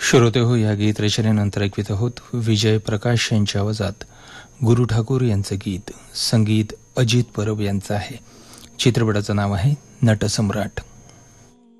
श्रोते हो, या गीत रचनेनंतर ऐकवित आहोत विजय प्रकाश यांच्या आवाजात गुरु ठाकूर यांचं गीत. संगीत अजित परब यांचं आहे. चित्रपटाचं नाव आहे नटसम्राट.